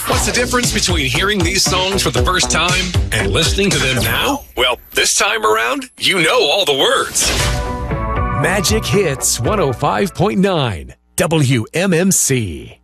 What's the difference between hearing these songs for the first time and listening to them now? Well, this time around, you know all the words. Magic Hits 105.9 WMMC.